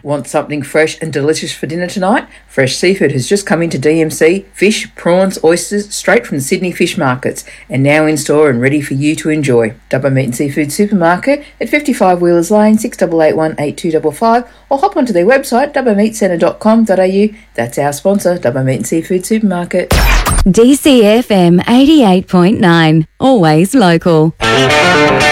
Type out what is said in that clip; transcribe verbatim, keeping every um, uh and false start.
Want something fresh and delicious for dinner tonight? Fresh Seafood has just come into D M C. Fish, prawns, oysters, straight from the Sydney fish markets, and now in store and ready for you to enjoy. Dubbo Meat and Seafood Supermarket at fifty-five Wheelers Lane, six eight eight one, eight two five five, or hop onto their website, dubbo meat centre dot com dot a u. That's our sponsor, Dubbo Meat and Seafood Supermarket. D C F M eighty-eight point nine, always local.